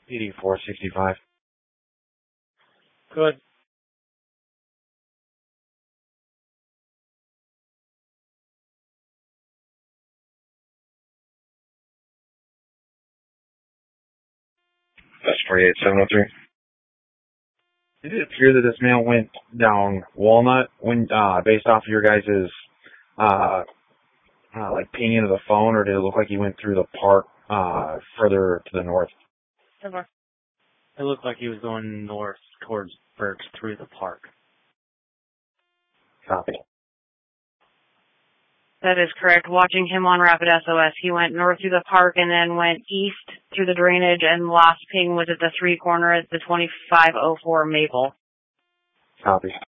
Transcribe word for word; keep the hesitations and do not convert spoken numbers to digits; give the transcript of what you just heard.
eighty-four sixty-five. Good. That's forty-eight seven oh three. Did it appear that this man went down Walnut when, uh, based off of your guys' uh, uh, like pinging of the phone, or did it look like he went through the park uh, further to the north? It looked like he was going north towards Burks through the park. Copy. That is correct. Watching him on Rapid S O S, he went north through the park and then went east through the drainage, and last ping was at the three corner at the twenty-five oh four Maple. Copy.